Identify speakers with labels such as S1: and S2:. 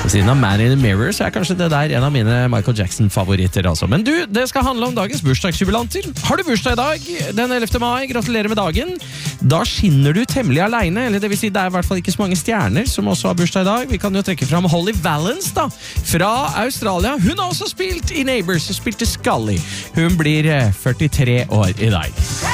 S1: Siden av Man in the Mirror så kanskje det der en av mine Michael Jackson-favoritter altså. Men du, det skal handle om dagens bursdagsjubilanter. Har du bursdag i dag, den 11. mai, gratulerer med dagen. Da skinner du temmelig alene, eller det vil si det I hvert fall ikke så mange stjerner som også har bursdag i dag. Vi kan jo trekke fram Holly Valance da, fra Australia. Hun har også spilt i Neighbours og spilte Scully. Hun blir 43 år i dag.